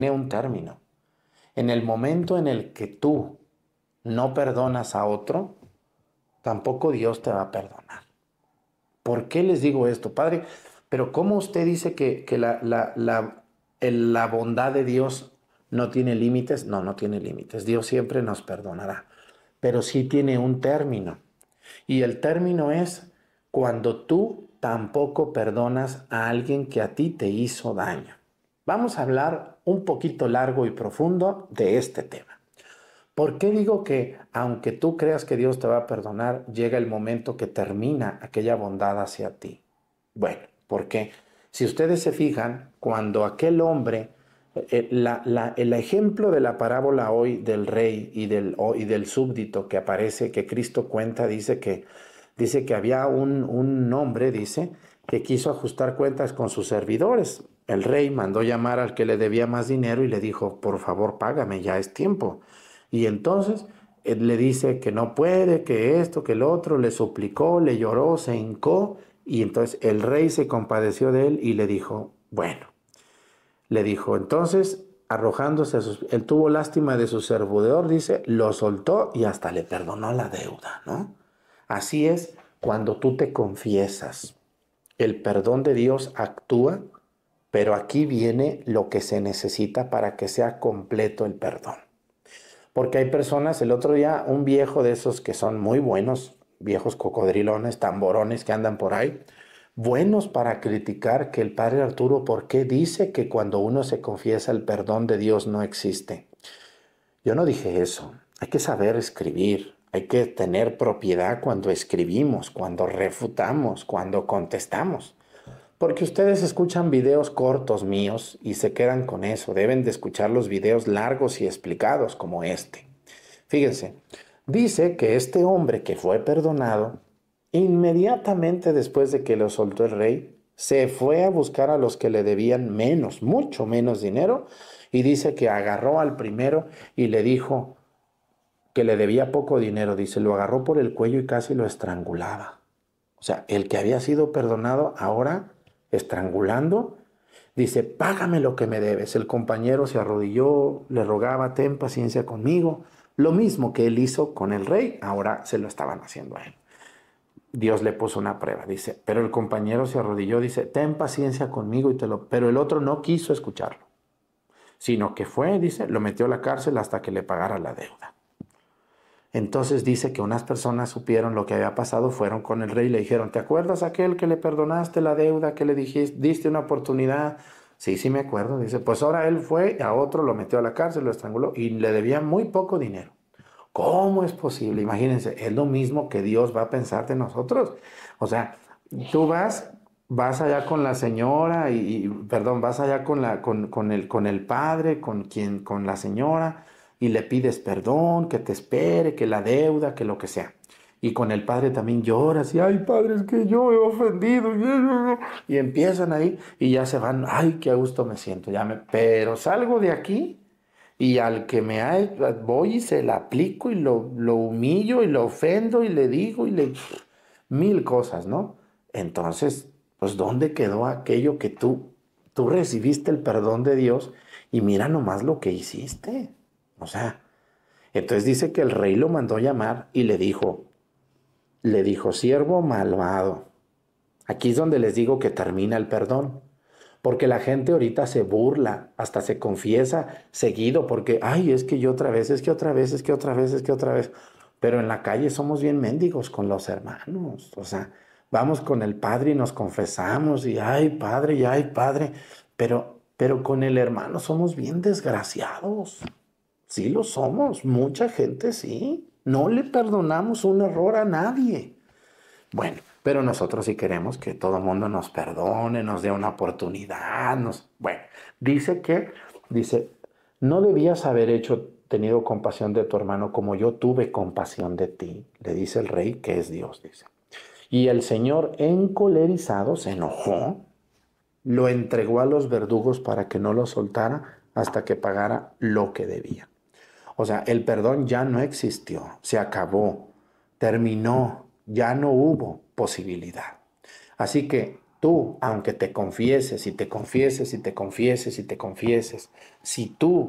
tiene un término. En el momento en el que tú no perdonas a otro, tampoco Dios te va a perdonar. ¿Por qué les digo esto, Padre? Pero ¿cómo usted dice que la bondad de Dios no tiene límites? No, no tiene límites. Dios siempre nos perdonará, pero sí tiene un término. Y el término es cuando tú tampoco perdonas a alguien que a ti te hizo daño. Vamos a hablar un poquito largo y profundo de este tema. ¿Por qué digo que aunque tú creas que Dios te va a perdonar, llega el momento que termina aquella bondad hacia ti? Bueno, porque si ustedes se fijan, cuando aquel hombre, el ejemplo de la parábola hoy del rey y del súbdito que aparece, que Cristo cuenta, dice que había un hombre, dice, que quiso ajustar cuentas con sus servidores. El rey mandó llamar al que le debía más dinero y le dijo, por favor, págame, ya es tiempo. Y entonces él le dice que no puede, que esto, que el otro, le suplicó, le lloró, se hincó, y entonces el rey se compadeció de él y le dijo, bueno, le dijo, entonces arrojándose él tuvo lástima de su servidor, dice, lo soltó y hasta le perdonó la deuda, ¿no? Así es cuando tú te confiesas. El perdón de Dios actúa, pero aquí viene lo que se necesita para que sea completo el perdón. Porque hay personas, el otro día, un viejo de esos que son muy buenos, viejos cocodrilones, tamborones que andan por ahí, buenos para criticar que el padre Arturo, ¿por qué dice que cuando uno se confiesa el perdón de Dios no existe? Yo no dije eso. Hay que saber escribir, hay que tener propiedad cuando escribimos, cuando refutamos, cuando contestamos. Porque ustedes escuchan videos cortos míos y se quedan con eso. Deben de escuchar los videos largos y explicados como este. Fíjense, dice que este hombre que fue perdonado, inmediatamente después de que lo soltó el rey, se fue a buscar a los que le debían menos, mucho menos dinero, y dice que agarró al primero y le dijo que le debía poco dinero. Dice, lo agarró por el cuello y casi lo estrangulaba. O sea, el que había sido perdonado ahora estrangulando, dice, págame lo que me debes. El compañero se arrodilló, le rogaba, ten paciencia conmigo. Lo mismo que él hizo con el rey, ahora se lo estaban haciendo a él. Dios le puso una prueba, dice, pero el compañero se arrodilló, dice, ten paciencia conmigo y te lo... Pero el otro no quiso escucharlo, sino que fue, dice, lo metió a la cárcel hasta que le pagara la deuda. Entonces dice que unas personas supieron lo que había pasado, fueron con el rey y le dijeron, ¿te acuerdas aquel que le perdonaste la deuda, que le dijiste, diste una oportunidad? Sí, sí me acuerdo. Dice, pues ahora él fue, a otro lo metió a la cárcel, lo estranguló y le debía muy poco dinero. ¿Cómo es posible? Imagínense, es lo mismo que Dios va a pensar de nosotros. O sea, tú vas allá con la señora perdón, vas allá con el padre, con la señora y le pides perdón, que te espere, que la deuda, que lo que sea. Y con el padre también lloras y, ay, padre, es que yo he ofendido. Y empiezan ahí y ya se van, ay, qué a gusto me siento, pero salgo de aquí y al que voy y se la aplico y lo humillo y lo ofendo y le digo y le... mil cosas, ¿no? Entonces, pues, ¿dónde quedó aquello que tú recibiste el perdón de Dios y mira nomás lo que hiciste? O sea, entonces dice que el rey lo mandó llamar y le dijo, siervo malvado. Aquí es donde les digo que termina el perdón. Porque la gente ahorita se burla, hasta se confiesa seguido, porque, ay, es que yo otra vez, es que otra vez, es que otra vez, es que otra vez. Pero en la calle somos bien mendigos con los hermanos. O sea, vamos con el padre y nos confesamos y, ay, padre, y ay, padre. Pero con el hermano somos bien desgraciados. Sí lo somos, mucha gente sí. No le perdonamos un error a nadie. Bueno, pero nosotros sí queremos que todo el mundo nos perdone, nos dé una oportunidad, Bueno, dice, no debías haber tenido compasión de tu hermano como yo tuve compasión de ti, le dice el rey que es Dios, dice. Y el Señor, encolerizado, se enojó, lo entregó a los verdugos para que no lo soltara hasta que pagara lo que debía. O sea, el perdón ya no existió, se acabó, terminó, ya no hubo posibilidad. Así que Tú, aunque te confieses y te confieses y te confieses y te confieses, si tú